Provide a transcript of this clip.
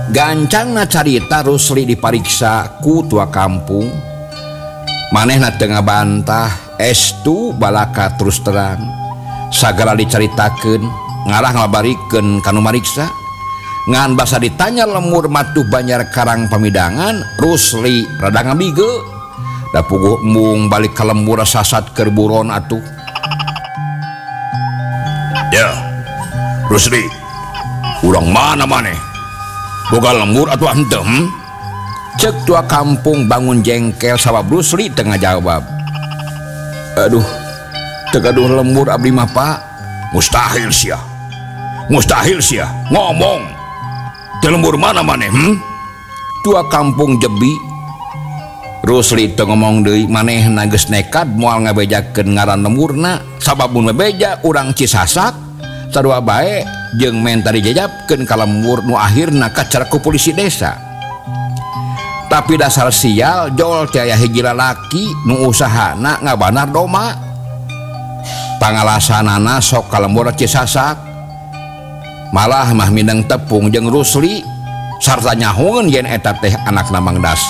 gancangna carita Rusli dipariksa ku tua kampung. Manehna teu ngabantah, estu balaka terus terang. Sagala dicaritakeun, ngarah ngabarikeun kanu mariksa. Ngan basa ditanya lemur matuh Banjar Karang Pamidangan, Rusli rada ngabige. Da puguh embung balik ka lembur sasat keur buron atuh. Ya, Rusli, urang mana maneh? Boga lembur atuh henteu? Cek tua kampung bangun jengkel sabab Rusli teu ngajawab. Aduh, teu gaduh lembur abdi mah Pak. Mustahil sia. Mustahil sia. Ngomong. Teu lembur mana maneh? Tua kampung jebi. Rusli teu ngomong deui, manehna geus nekat moal ngabejakeun ngaran lemurna, sabab mun bebeja urang Cisasak sarua bae jeung menta dijajabkeun ka lembur nu akhirna kacar ku polisi desa. Tapi dasar sial jol teh aya hiji lalaki nu usahana ngabanar doma. Pangalasanana sok ka lembur Cisasak. Malah mah mindeng tepung jeung Rusli sarta nyahoeun yen eta teh anakna Mang Dasi.